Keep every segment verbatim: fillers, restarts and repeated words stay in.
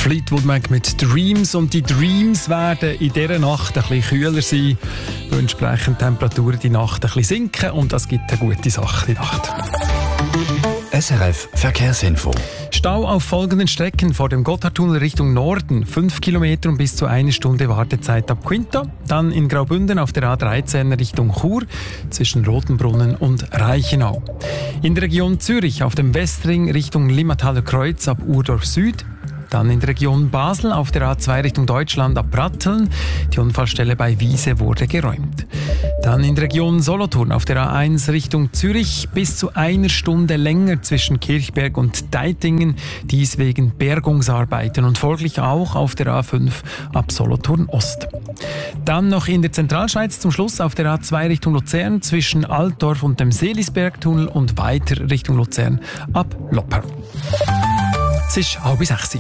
Fleetwood Mac mit Dreams, und die Dreams werden in dieser Nacht ein bisschen kühler sein, weil entsprechend Temperaturen die Nacht ein bisschen sinken, und das gibt eine gute Sache die Nacht. S R F Verkehrsinfo. Stau auf folgenden Strecken: vor dem Gotthardtunnel Richtung Norden fünf Kilometer und bis zu eine Stunde Wartezeit ab Quinta. Dann in Graubünden auf der A dreizehn Richtung Chur zwischen Rotenbrunnen und Reichenau. In der Region Zürich auf dem Westring Richtung Limmataler Kreuz ab Urdorf Süd. Dann in der Region Basel auf der A zwei Richtung Deutschland ab Pratteln. Die Unfallstelle bei Wiese wurde geräumt. Dann in der Region Solothurn auf der A eins Richtung Zürich bis zu einer Stunde länger zwischen Kirchberg und Deitingen. Dies wegen Bergungsarbeiten und folglich auch auf der A fünf ab Solothurn Ost. Dann noch in der Zentralschweiz zum Schluss auf der A zwei Richtung Luzern zwischen Altdorf und dem Seelisbergtunnel und weiter Richtung Luzern ab Lopper. Es ist halb sechs.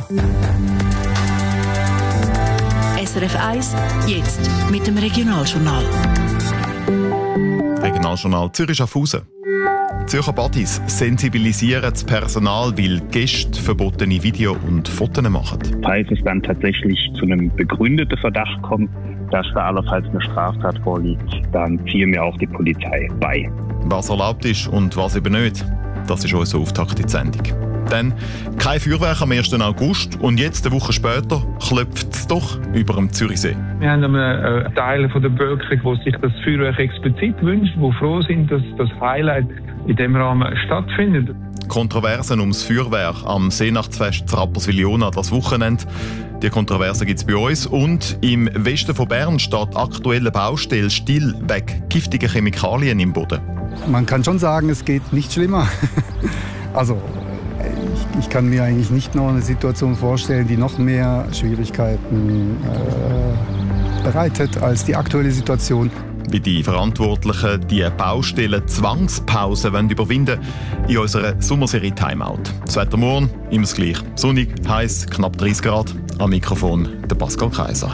S R F eins, jetzt mit dem Regionaljournal. Regionaljournal Zürich-Schaffhausen. Zürcher Badis sensibilisieren das Personal, weil Gäste verbotene Video- und Fotos machen. Falls es dann tatsächlich zu einem begründeten Verdacht kommt, dass da allenfalls eine Straftat vorliegt, dann ziehen wir auch die Polizei bei. Was erlaubt ist und was eben nicht, das ist unser Auftakt in die Sendung. Dann kein Feuerwerk am ersten August und jetzt, eine Woche später, klopft es doch über dem Zürichsee. Wir haben einen Teil der Bevölkerung, die sich das Feuerwerk explizit wünscht, die froh sind, dass das Highlight in diesem Rahmen stattfindet. Kontroversen ums Feuerwerk am Seenachtsfest zu Rapperswil-Jona das Wochenende. Die Kontroversen gibt es bei uns. Und im Westen von Bern steht aktuelle Baustelle still wegen giftiger Chemikalien im Boden. Man kann schon sagen, es geht nicht schlimmer. Also ich, ich kann mir eigentlich nicht noch eine Situation vorstellen, die noch mehr Schwierigkeiten äh, bereitet als die aktuelle Situation. Wie die Verantwortlichen die Baustellen Zwangspause wollen überwinden in unserer Sommerserie Timeout. Das Wetter morgen immer das gleiche. Sonnig, heiß, knapp dreißig Grad. Am Mikrofon der Pascal Kaiser.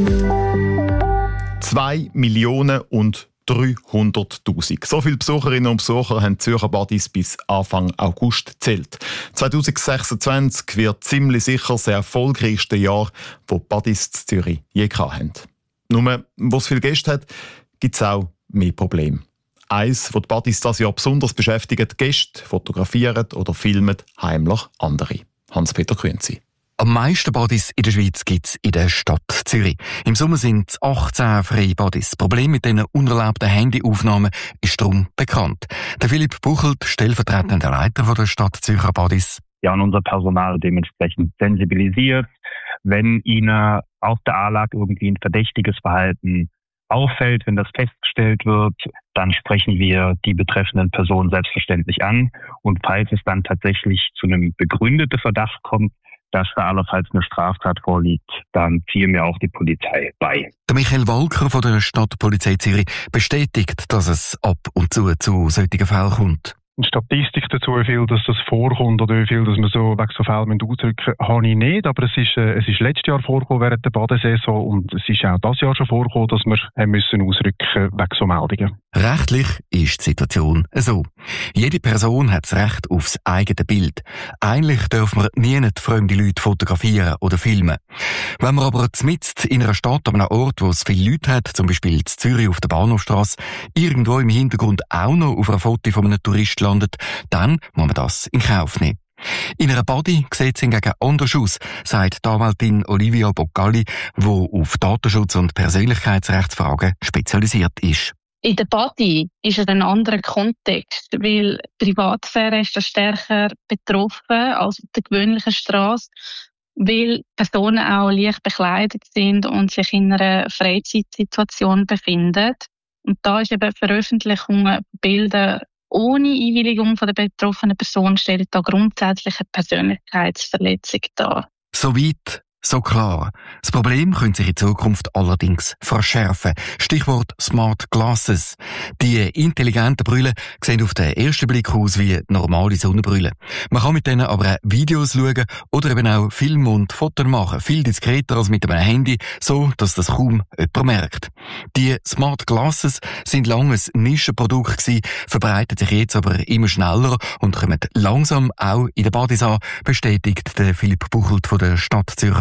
Zwei Millionen und dreihunderttausend. So viele Besucherinnen und Besucher haben die Zürcher Badis bis Anfang August gezählt. zwanzig sechsundzwanzig wird ziemlich sicher das erfolgreichste Jahr, das die Badis in Zürich je hatten. Nur, wo es viele Gäste hat, gibt es auch mehr Probleme. Eins, das die Badis dieses Jahr besonders beschäftigt: Gäste fotografieren oder filmen heimlich andere. Hans-Peter Künzi. Am meisten Badis in der Schweiz gibt es in der Stadt Zürich. Im Sommer sind es achtzehn freie Badis. Das Problem mit diesen unerlaubten Handyaufnahmen ist darum bekannt. Der Philipp Buchelt, stellvertretender Leiter der Stadt Zürcher Badis. Ja, und unser Personal dementsprechend sensibilisiert. Wenn ihnen auf der Anlage irgendwie ein verdächtiges Verhalten auffällt, wenn das festgestellt wird, dann sprechen wir die betreffenden Personen selbstverständlich an. Und falls es dann tatsächlich zu einem begründeten Verdacht kommt, dass da allenfalls eine Straftat vorliegt, dann ziehen wir auch die Polizei bei. Der Michael Walker von der Stadtpolizei Zürich bestätigt, dass es ab und zu zu solchen Fällen kommt. Eine Statistik dazu, wie viel dass das vorkommt oder wie viel dass man so wegen so Fällen ausdrücken, habe ich nicht. Aber es ist, äh, es ist letztes Jahr vorgekommen während der Badesaison und es ist auch dieses Jahr schon vorgekommen, dass wir haben müssen ausrücken wegen so Meldungen. Rechtlich ist die Situation so. Jede Person hat das Recht aufs eigene Bild. Eigentlich dürfen wir nie nicht fremde Leute fotografieren oder filmen. Wenn man aber mitten in einer Stadt, an einem Ort, wo es viele Leute hat, zum Beispiel in Zürich auf der Bahnhofstrasse, irgendwo im Hintergrund auch noch auf einem Foto von einem Tourist landet, dann muss man das in Kauf nehmen. In einer Body sieht es hingegen anders aus, sagt die Anwältin Olivia Boccalli, die auf Datenschutz- und Persönlichkeitsrechtsfragen spezialisiert ist. In der Body ist es ein anderer Kontext, weil die Privatsphäre ist da stärker betroffen als auf der gewöhnlichen Straße, weil Personen auch leicht bekleidet sind und sich in einer Freizeitsituation befinden. Und da ist eben Veröffentlichung von Bildern ohne Einwilligung von der betroffenen Person stellt da grundsätzlich eine Persönlichkeitsverletzung dar. Soweit, so klar. Das Problem könnte sich in Zukunft allerdings verschärfen. Stichwort Smart Glasses. Die intelligenten Brillen sehen auf den ersten Blick aus wie normale Sonnenbrillen. Man kann mit denen aber auch Videos schauen oder eben auch Film und Fotos machen. Viel diskreter als mit einem Handy, so dass das kaum jemand merkt. Die Smart Glasses sind lange ein Nischenprodukt gewesen, verbreiten sich jetzt aber immer schneller und kommen langsam auch in der Badis an, bestätigt der Philipp Buchelt von der Stadt Zürcher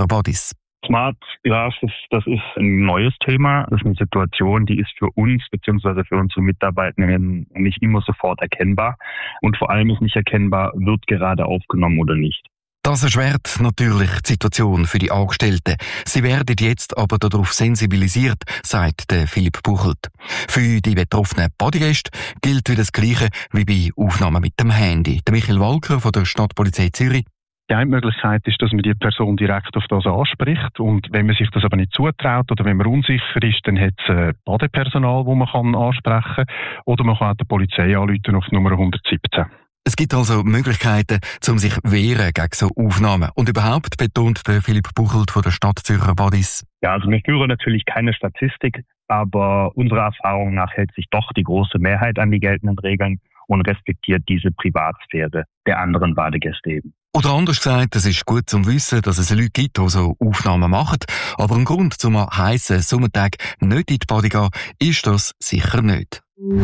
Zürcher Badis. Smart Glas, das, das ist ein neues Thema. Das ist eine Situation, die ist für uns bzw. für unsere Mitarbeitenden nicht immer sofort erkennbar. Und vor allem ist nicht erkennbar, wird gerade aufgenommen oder nicht. Das erschwert natürlich die Situation für die Angestellten. Sie werden jetzt aber darauf sensibilisiert, sagt der Philipp Buchelt. Für die betroffenen Bodygäste gilt wieder das Gleiche wie bei Aufnahmen mit dem Handy. Der Michael Walker von der Stadtpolizei Zürich. Die eine Möglichkeit ist, dass man die Person direkt auf das anspricht. Und wenn man sich das aber nicht zutraut oder wenn man unsicher ist, dann hat es äh, Badepersonal, das man kann ansprechen kann. Oder man kann auch die Polizei anrufen auf Nummer hundertsiebzehn. Es gibt also Möglichkeiten, um sich wehren gegen so Aufnahmen. Und überhaupt betont der Philipp Buchelt von der Stadt Zürcher Badis. Ja, also wir führen natürlich keine Statistik, aber unserer Erfahrung nach hält sich doch die große Mehrheit an die geltenden Regeln und respektiert diese Privatsphäre der anderen Badegäste eben. Oder anders gesagt, es ist gut zu wissen, dass es Leute gibt, die so Aufnahmen machen. Aber ein Grund, zum an heissen Sommertag nicht in die Bade gehen, ist das sicher nicht.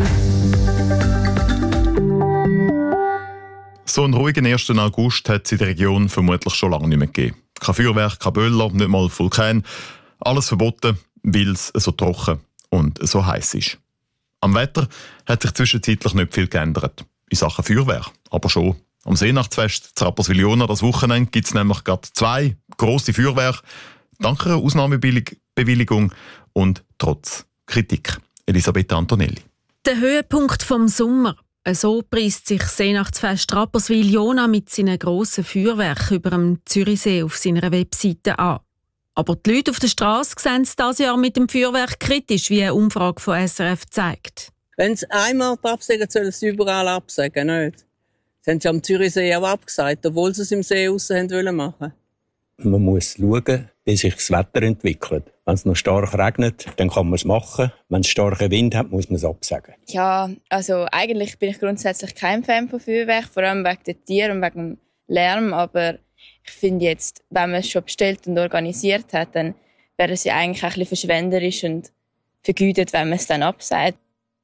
So einen ruhigen ersten August hat es in der Region vermutlich schon lange nicht mehr gegeben. Kein Feuerwerk, kein Böller, nicht mal Vulkan. Alles verboten, weil es so trocken und so heiß ist. Am Wetter hat sich zwischenzeitlich nicht viel geändert. In Sachen Feuerwerk, aber schon. Am Seenachtsfest zu Rapperswil-Jona das Wochenende gibt es nämlich gerade zwei grosse Feuerwerke, dank einer Ausnahmebewilligung und trotz Kritik. Elisabeth Antonelli. Der Höhepunkt vom Sommer. So preist sich Seenachtsfest Rapperswil-Jona mit seinen grossen Feuerwerken über dem Zürichsee auf seiner Webseite an. Aber die Leute auf der Straße sehen es dieses Jahr mit dem Feuerwerk kritisch, wie eine Umfrage von S R F zeigt. Wenn sie einmal absagen, sollen sie überall absagen, nicht? Das haben sie am Zürichsee auch abgesagt, obwohl sie es im See aussen machen wollten. Man muss schauen, wie sich das Wetter entwickelt. Wenn es noch stark regnet, dann kann man es machen. Wenn es starken Wind hat, muss man es absagen. Ja, also eigentlich bin ich grundsätzlich kein Fan von Feuerwerk, vor allem wegen den Tieren und wegen dem Lärm. Aber ich finde jetzt, wenn man es schon bestellt und organisiert hat, dann wäre es ja eigentlich ein bisschen verschwenderisch und vergütet, wenn man es dann absagt.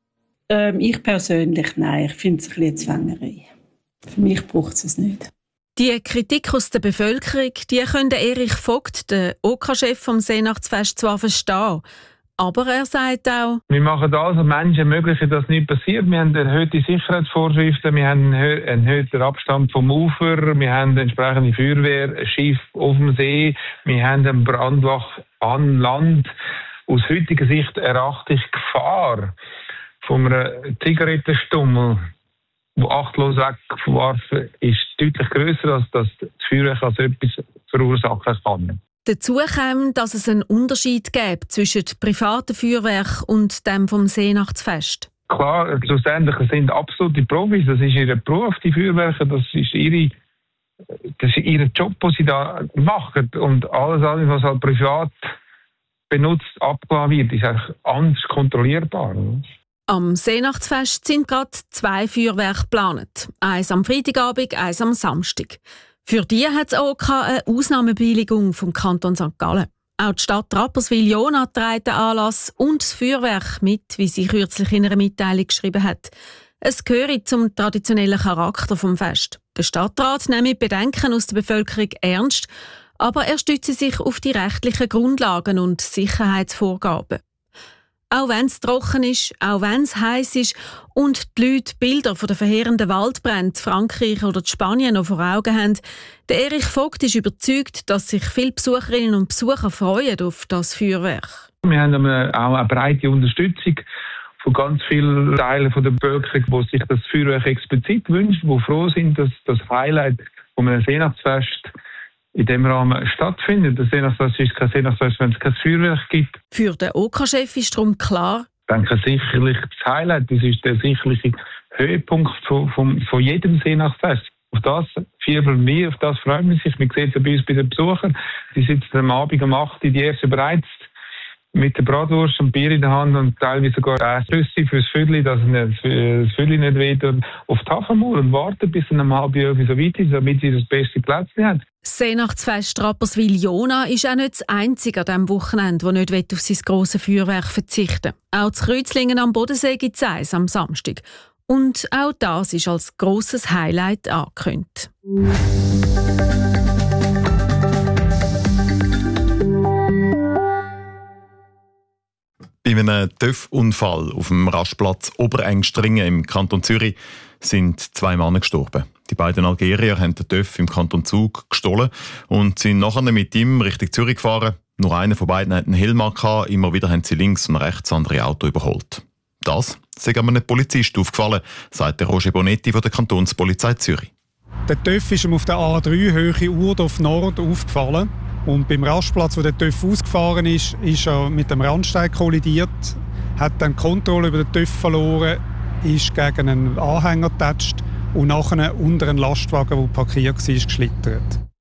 Ähm, ich persönlich, nein, ich finde es ein bisschen Zwängerei. Für mich braucht es es nicht. Die Kritik aus der Bevölkerung, die könnte Erich Vogt, der O K-Chef vom Seenachtsfest, zwar verstehen. Aber er sagt auch, wir machen alles, um Menschen ermöglichen, dass nichts passiert. Wir haben erhöhte Sicherheitsvorschriften, wir haben einen erhöhten Abstand vom Ufer, wir haben entsprechende Feuerwehrschiff auf dem See, wir haben eine Brandwache an Land. Aus heutiger Sicht erachte ich die Gefahr von einem Zigarettenstummel, der achtlos weggeworfen ist, deutlich grösser, als dass das Feuerwerk als etwas verursachen kann. Dazu kommt, dass es einen Unterschied gibt zwischen privaten Feuerwerk und dem vom Seenachtsfest. Klar, schlussendlich sind absolute Profis, das ist ihr Beruf, die Feuerwerke, das ist ihre, das ist ihr Job, den sie da machen. Und alles, was halt privat benutzt, abgeladen wird, ist eigentlich anders kontrollierbar. Am Seenachtsfest sind gerade zwei Feuerwerke geplant. Eins am Freitagabend, eins am Samstag. Für die hat es auch eine Ausnahmebewilligung vom Kanton Sankt Gallen. Auch die Stadt Rapperswil-Jona trägt den Anlass und das Feuerwerk mit, wie sie kürzlich in einer Mitteilung geschrieben hat. Es gehört zum traditionellen Charakter vom Fest. Der Stadtrat nimmt Bedenken aus der Bevölkerung ernst, aber er stützt sich auf die rechtlichen Grundlagen und Sicherheitsvorgaben. Auch wenn es trocken ist, auch wenn es heiß ist und die Leute Bilder von den verheerenden Waldbränden Frankreich oder Spanien noch vor Augen haben, der Erich Vogt ist überzeugt, dass sich viele Besucherinnen und Besucher freuen auf das Feuerwerk. Wir haben auch eine breite Unterstützung von ganz vielen Teilen der Bevölkerung, die sich das Feuerwerk explizit wünschen, die froh sind, dass das Highlight von einem Seenachtsfest in diesem Rahmen stattfindet. Das Seenachtsfest ist kein Seenachtsfest, wenn es kein Feuerwerk gibt. Für den O K-Chef ist darum klar, ich denke sicherlich das Highlight, das ist der sicherliche Höhepunkt von, von, von jedem Seenachtsfest. Auf das fiebern wir, auf das freuen wir sich. Wir sehen es bei uns bei den Besuchern. Die sitzen am Abend um acht Uhr die erste bereits mit der Bratwurst und Bier in der Hand und teilweise sogar ein Schlüssel fürs Viertel, dass das Viertel nicht weht, auf die Hafenmauer und warten, bis es um halb Jahr so weit ist, damit sie das beste Plätzchen haben. Das Seenachtsfest Rapperswil-Jona ist auch nicht das einzige an diesem Wochenende, das nicht auf sein grosses Feuerwerk verzichten will. Auch zu Kreuzlingen am Bodensee gibt es eins am Samstag. Und auch das ist als grosses Highlight angekündigt. In einem TÜV-Unfall auf dem Rastplatz Oberengstringen im Kanton Zürich sind zwei Männer gestorben. Die beiden Algerier haben den TÜV im Kanton Zug gestohlen und sind nachher mit ihm Richtung Zürich gefahren. Nur einer von beiden hatte einen Helm gehabt. Immer wieder haben sie links und rechts andere Auto überholt. Das sei aber einem Polizist aufgefallen, sagt der Roger Bonetti von der Kantonspolizei Zürich. Der TÜV ist ihm auf der A drei Höhe Urdorf Nord aufgefallen. Und beim Rastplatz, wo der TÜV ausgefahren ist, ist er mit dem Randsteig kollidiert, hat dann die Kontrolle über den TÜV verloren, ist gegen einen Anhänger getatscht und nachher unter einen Lastwagen, der parkiert war, geschlittert.